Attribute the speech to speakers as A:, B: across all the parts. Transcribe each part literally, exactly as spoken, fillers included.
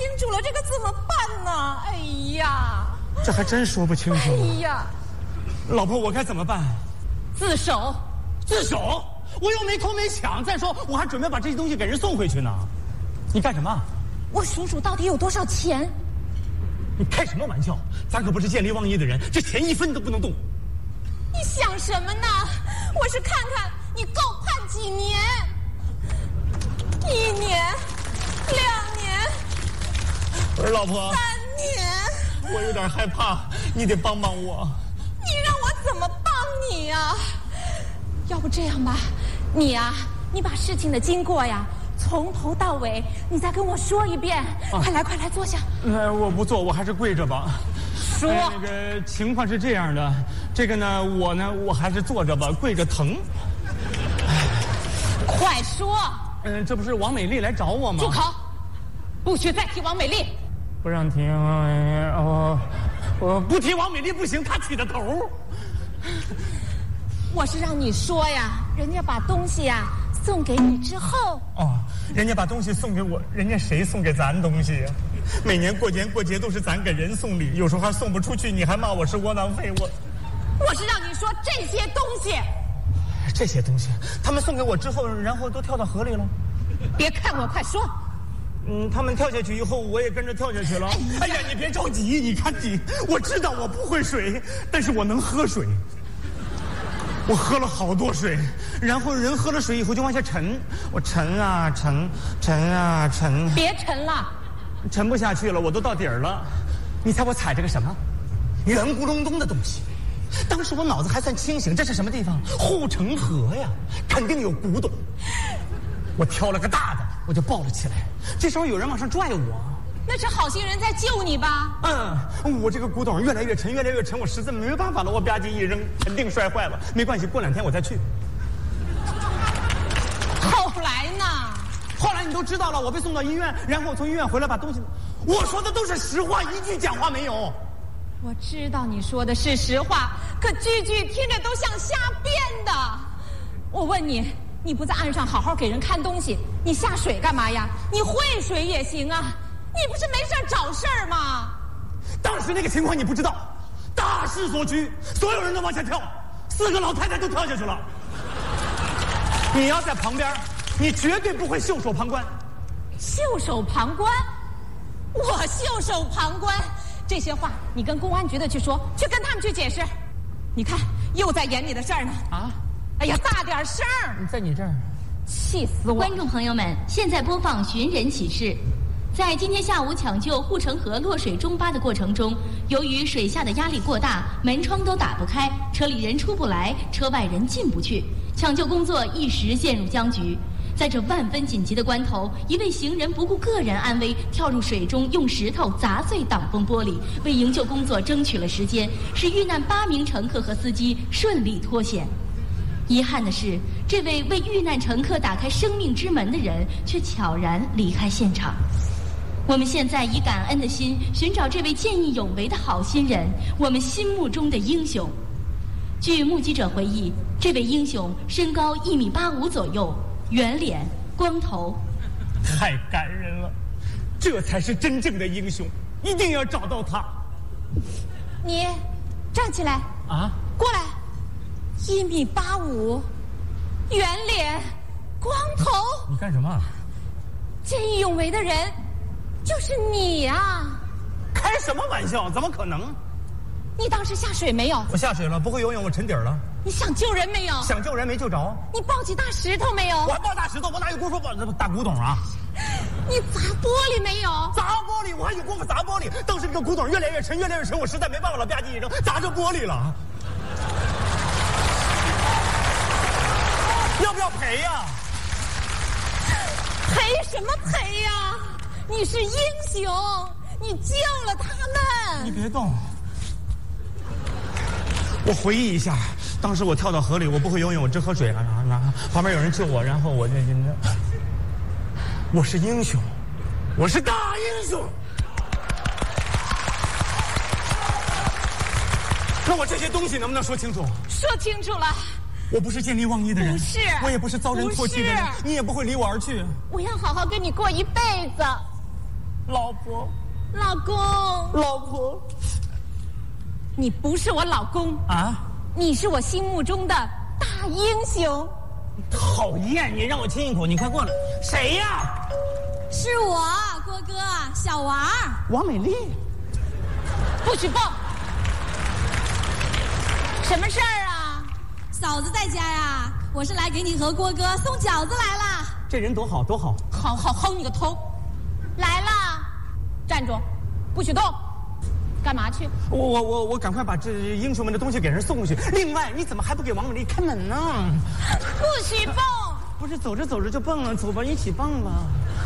A: 清楚了，这个怎么办呢？哎呀，
B: 这还真说不清楚。
A: 哎呀，
B: 老婆，我该怎么办？
A: 自首。
B: 自首？我又没偷没抢，再说我还准备把这些东西给人送回去呢。你干什么？
A: 我数数到底有多少钱。
B: 你开什么玩笑？咱可不是见利忘义的人，这钱一分都不能动。
A: 你想什么呢？我是看看你够判几年。一年，两年，
B: 我说老婆，
A: 三年。
B: 我有点害怕，你得帮帮我。
A: 你让我怎么帮你呀？要不这样吧，你呀，你把事情的经过呀，从头到尾，你再跟我说一遍。啊、快来，快来，坐下。
B: 呃，我不坐，我还是跪着吧。
A: 说、
B: 呃，那个情况是这样的，这个呢，我呢，我还是坐着吧，跪着疼。
A: 快说。
B: 嗯、呃，这不是王美丽来找我吗？
A: 住口！不许再提王美丽。
B: 不让提，我我不提王美丽不行，她起的头。
A: 我是让你说呀，人家把东西呀送给你之后，
B: 哦，人家把东西送给我，人家谁送给咱东西呀？每年过年过节都是咱给人送礼，有时候还送不出去，你还骂我是窝囊废，我。
A: 我是让你说这些东西。
B: 这些东西，他们送给我之后，然后都跳到河里了。
A: 别看我，快说。
B: 嗯，他们跳下去以后，我也跟着跳下去了。哎呀，你别着急，你看你，我知道我不会水，但是我能喝水。我喝了好多水，然后人喝了水以后就往下沉，我沉啊沉，沉啊沉。
A: 别沉了，
B: 沉不下去了，我都到底儿了。你猜我踩着个什么？圆咕隆咚的东西。当时我脑子还算清醒，这是什么地方？护城河呀，肯定有古董。我挑了个大的，我就抱了起来。这时候有人往上拽我。
A: 那是好心人在救你吧？
B: 嗯，我这个古董越来越沉，越来越沉，我实在没办法了，我吧唧一扔，肯定摔坏了。没关系，过两天我再去。
A: 后来呢？
B: 后来你都知道了，我被送到医院，然后我从医院回来把东西……我说的都是实话，一句假话没有。
A: 我知道你说的是实话，可句句听着都像瞎编的。我问你，你不在岸上好好给人看东西，你下水干嘛呀？你会水也行啊。你不是没事找事儿吗？
B: 当时那个情况你不知道，大势所趋，所有人都往下跳，四个老太太都跳下去了。你要在旁边，你绝对不会袖手旁观。
A: 袖手旁观？我袖手旁观？这些话你跟公安局的去说，去跟他们去解释。你看，又在演你的事儿呢。啊！哎呀，大点声儿！
B: 在你这儿，
A: 气死我！
C: 观众朋友们，现在播放寻人启事。在今天下午抢救护城河落水中巴的过程中，由于水下的压力过大，门窗都打不开，车里人出不来，车外人进不去，抢救工作一时陷入僵局。在这万分紧急的关头，一位行人不顾个人安危，跳入水中，用石头砸碎挡风玻璃，为营救工作争取了时间，使遇难八名乘客和司机顺利脱险。遗憾的是，这位为遇难乘客打开生命之门的人，却悄然离开现场。我们现在以感恩的心寻找这位见义勇为的好心人，我们心目中的英雄。据目击者回忆，这位英雄身高一米八五左右，圆脸，光头。
B: 太感人了，这才是真正的英雄，一定要找到他。
A: 你站起来
B: 啊！
A: 过来，一米八五，圆脸，光头。
B: 你干什么？
A: 见义勇为的人。就是你呀、啊！
B: 开什么玩笑？怎么可能？
A: 你当时下水没有？
B: 我下水了，不会游泳，我沉底儿了。
A: 你想救人没有？
B: 想救人没救着。
A: 你抱起大石头没有？
B: 我还抱大石头，我哪有功夫抱大古董啊？
A: 你砸玻璃没有？
B: 砸玻璃，我还有功夫砸玻璃。当时这个古董越来越沉，越来越沉，我实在没办法了，吧唧一扔，砸着玻璃了。要不要赔呀？
A: 赔什么赔呀？你是英雄，你救了他们。
B: 你别动。我回忆一下，当时我跳到河里，我不会游泳，我只喝水了，然后旁边有人救我，然后我就，我是英雄，我是大英雄。那我这些东西能不能说清楚？
A: 说清楚了。
B: 我不是见利忘义的人，
A: 不是，
B: 我也不是遭人唾弃的人，你也不会离我而去。
A: 我要好好跟你过一辈子。
B: 老婆，
A: 老公，
B: 老婆，
A: 你不是我老公
B: 啊，
A: 你是我心目中的大英雄。
B: 讨厌！你让我亲一口，你快过来。谁呀？
A: 是我，郭哥，小王。
B: 王美丽。
A: 不许动！什么事儿啊？
D: 嫂子在家呀，我是来给你和郭哥送饺子来了。
B: 这人多好，多好。
A: 好好薅你个头！来了，站住，不许动！干嘛去？
B: 我我我我赶快把这英雄们的东西给人送过去。另外，你怎么还不给王美丽开门呢？
A: 不许蹦！
B: 不是走着走着就蹦了，走吧，一起蹦吧。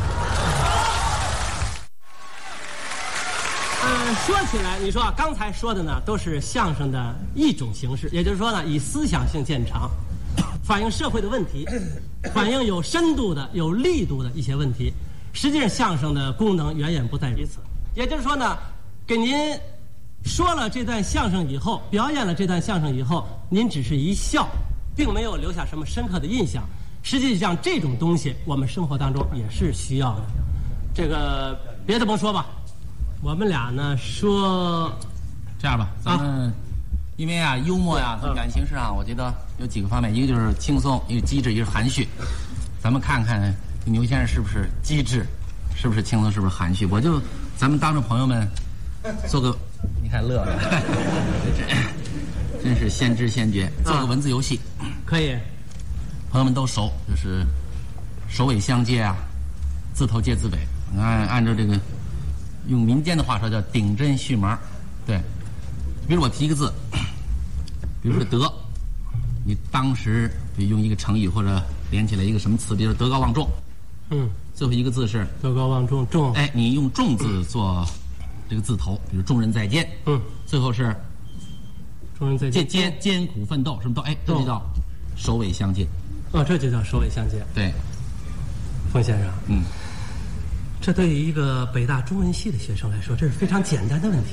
E: 嗯，说起来，你说啊，刚才说的呢，都是相声的一种形式，也就是说呢，以思想性见长，反映社会的问题，反映有深度的、有力度的一些问题。实际上，相声的功能远远不在于此。也就是说呢，给您说了这段相声以后，表演了这段相声以后，您只是一笑，并没有留下什么深刻的印象。实际上，这种东西我们生活当中也是需要的。这个别的甭说吧。我们俩呢说，
F: 这样吧，咱们、啊、因为啊幽默呀、啊，从感情上、啊，我觉得有几个方面，一个就是轻松，一个机智，一个是含蓄。咱们看看牛先生是不是机智，是不是轻松，是不是含蓄？我就咱们当着朋友们做个，你看乐了，真是先知先觉。做个文字游戏，
E: 啊、可以，
F: 朋友们都熟，就是首尾相接啊，字头接字尾，按按照这个。用民间的话说叫顶针续麻，对。比如我提一个字，比如说德，你当时就用一个成语或者连起来一个什么词，比如德高望重，
E: 嗯，
F: 最后一个字是
E: 德高望重重，
F: 哎，你用重字做这个字头，比如众人再见，
E: 嗯，
F: 最后是
E: 众人再见，
F: 艰艰艰苦奋斗什么斗，哎，这就叫首尾相接，
E: 哦，这就叫首尾相接，
F: 对，
E: 冯先生，
F: 嗯。
E: 这对于一个北大中文系的学生来说，这是非常简单的问题。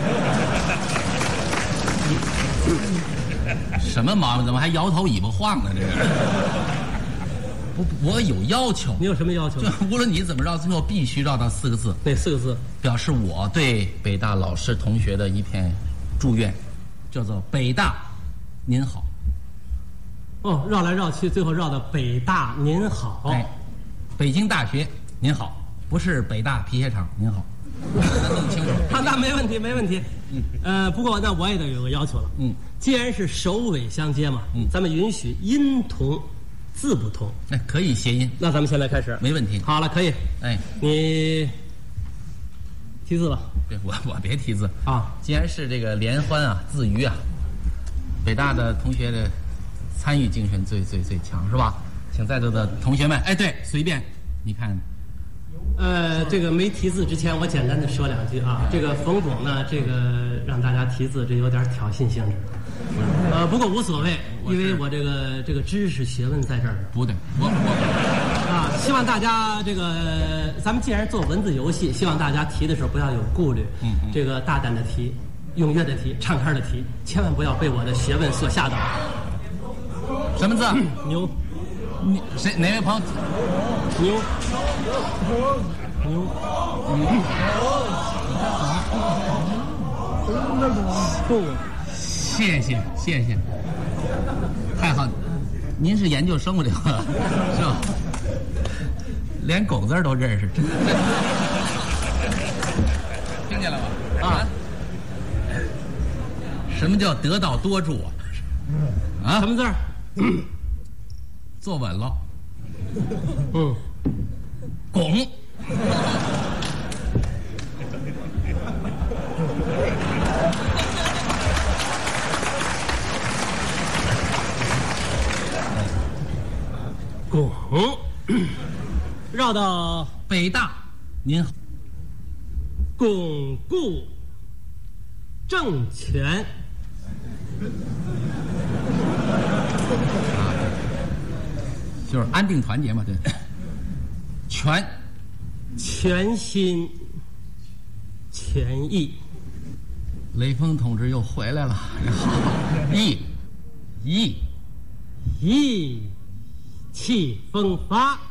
F: 什么毛病？怎么还摇头尾巴晃呢？这个，我我有要求。
E: 你有什么要求？
F: 就无论你怎么绕，最后必须绕到四个字。
E: 哪四个字？
F: 表示我对北大老师同学的一片祝愿，叫做北大您好。
E: 哦，绕来绕去，最后绕到北大您好。
F: 哎，北京大学您好。不是北大皮鞋厂，您好，弄清楚。
E: 啊，那没问题，没问题。嗯，呃，不过那我也得有个要求了。
F: 嗯，
E: 既然是首尾相接嘛，嗯，咱们允许音同，字不同。
F: 哎，可以谐音。
E: 那咱们现在开始，
F: 没问题。
E: 好了，可以。
F: 哎，
E: 你提字吧。
F: 对，我我别提字
E: 啊。
F: 既然是这个联欢啊，自娱啊，北大的同学的参与精神最最最强，是吧？请在座的同学们，哎，对，随便，你看。
E: 呃，这个没提字之前，我简单的说两句啊。这个冯巩呢，这个让大家提字，这有点挑衅性质。呃，不过无所谓，因为我这个这个知识学问在这儿。
F: 不对，我我
E: 啊，希望大家这个，咱们既然做文字游戏，希望大家提的时候不要有顾虑，
F: 嗯，嗯
E: 这个大胆的提，踊跃的提，畅开的提，千万不要被我的学问所吓倒。
F: 什么字？
E: 牛。
F: 你谁哪位朋友？
E: 牛。牛，不，
F: 谢谢谢谢，太好，您是研究生物的是吧？连狗字都认识，听见了吗？啊，什么叫得道多助啊？啊，
E: 什么字儿？
F: 坐稳了。
E: 嗯。
F: 拱，
E: 拱，绕到
F: 北大，您好，
E: 巩固政权，
F: 啊，就是安定团结嘛，对。全，
E: 全心全意。
F: 雷锋同志又回来了。意，意，
E: 意气风发。